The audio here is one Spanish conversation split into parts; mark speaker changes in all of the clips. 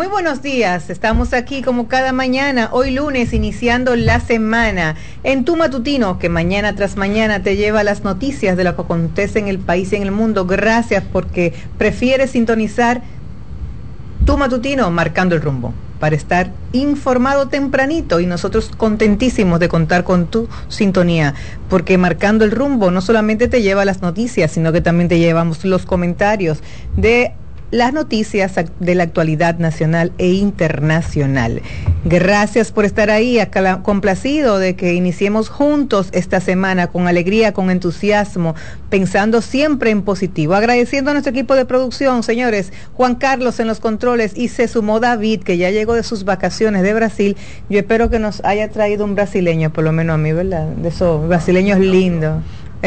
Speaker 1: Muy buenos días, estamos aquí como cada mañana, hoy lunes, iniciando la semana, en Tu Matutino, que mañana tras mañana te lleva las noticias de lo que acontece en el país y en el mundo. Gracias porque prefieres sintonizar Tu Matutino, marcando el rumbo, para estar informado tempranito, y nosotros contentísimos de contar con tu sintonía, porque marcando el rumbo no solamente te lleva las noticias, sino que también te llevamos los comentarios de las noticias de la actualidad nacional e internacional. Gracias por estar ahí, complacido de que iniciemos juntos esta semana con alegría, con entusiasmo, pensando siempre en positivo. Agradeciendo a nuestro equipo de producción, señores, Juan Carlos en los controles, y se sumó David, que ya llegó de sus vacaciones de Brasil. Yo espero que nos haya traído un brasileño, por lo menos a mí, ¿verdad? De esos brasileños lindos.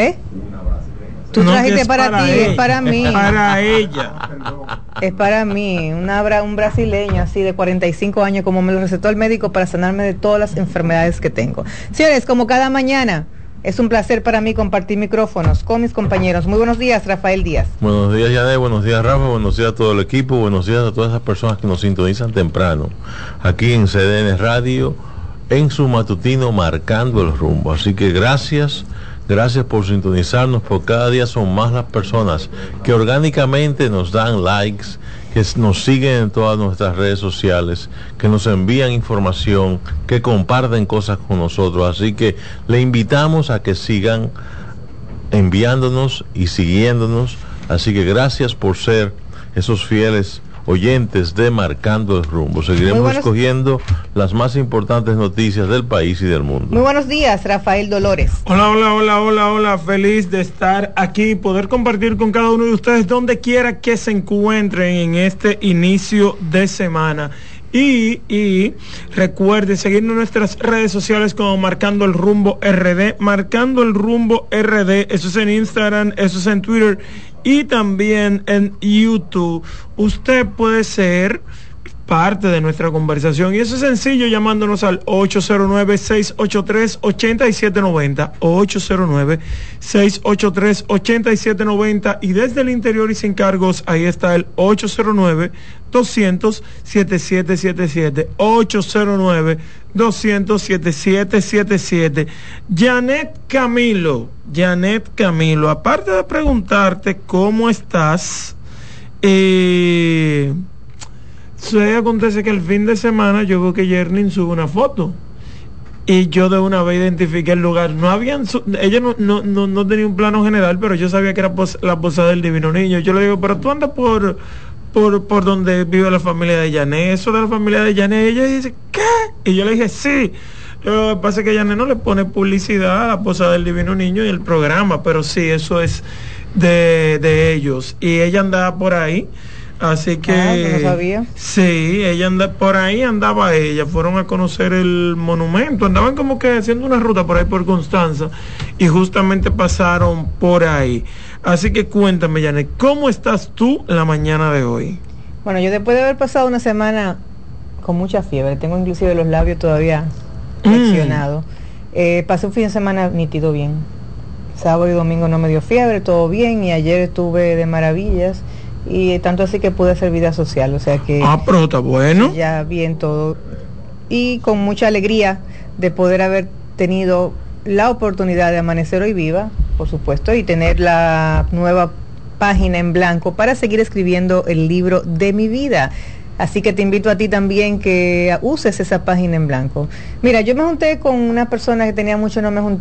Speaker 1: Tú trajiste para ti, es para mí.
Speaker 2: Para ella.
Speaker 1: Es para mí, un brasileño así de 45 años, como me lo recetó el médico para sanarme de todas las enfermedades que tengo. Señores, como cada mañana, es un placer para mí compartir micrófonos con mis compañeros. Muy buenos días, Rafael Díaz.
Speaker 3: Buenos días, Yané, buenos días, Rafa, buenos días a todo el equipo, buenos días a todas esas personas que nos sintonizan temprano, aquí en CDN Radio, en su matutino Marcando el Rumbo. Así que gracias por sintonizarnos, porque cada día son más las personas que orgánicamente nos dan likes, que nos siguen en todas nuestras redes sociales, que nos envían información, que comparten cosas con nosotros. Así que le invitamos a que sigan enviándonos y siguiéndonos. Así que gracias por ser esos fieles oyentes de Marcando el Rumbo. Seguiremos escogiendo las más importantes noticias del país y del mundo.
Speaker 1: Muy buenos días, Rafael Dolores.
Speaker 2: Hola. Feliz de estar aquí y poder compartir con cada uno de ustedes donde quiera que se encuentren en este inicio de semana. Y recuerden seguirnos en nuestras redes sociales como Marcando el Rumbo RD, Marcando el Rumbo RD, eso es en Instagram, eso es en Twitter y también en YouTube. Usted puede ser parte de nuestra conversación, y eso es sencillo llamándonos al 809-683-8790, 809-683-8790, y desde el interior y sin cargos, ahí está el 809-200-7777, 809-200-7777. Janet Camilo, aparte de preguntarte cómo estás, acontece que el fin de semana yo veo que Yerlin sube una foto y yo de una vez identifiqué el lugar. Ella no tenía un plano general, pero yo sabía que era la posada del Divino Niño. Yo le digo, pero tú andas por donde vive la familia de Yané, eso de la familia de Yané. Ella dice, ¿qué? Y yo le dije, sí. Lo que pasa es que Yané no le pone publicidad a la posada del Divino Niño y el programa, pero sí, eso es de ellos. Y ella andaba por ahí. Así que
Speaker 1: no sabía.
Speaker 2: Sí, ella andaba ella, fueron a conocer el monumento, andaban como que haciendo una ruta por ahí por Constanza y justamente pasaron por ahí. Así que cuéntame, Janet, ¿cómo estás tú la mañana de hoy?
Speaker 1: Bueno, yo después de haber pasado una semana con mucha fiebre, tengo inclusive los labios todavía infeccionados, pasé un fin de semana nítido bien, sábado y domingo no me dio fiebre, todo bien, y ayer estuve de maravillas. Y tanto así que pude hacer vida social, o sea que
Speaker 2: pero está bueno,
Speaker 1: ya bien todo, y con mucha alegría de poder haber tenido la oportunidad de amanecer hoy viva, por supuesto, y tener la nueva página en blanco para seguir escribiendo el libro de mi vida. Así que te invito a ti también que uses esa página en blanco. Mira, yo me junté con una persona que tenía mucho no me juntaba.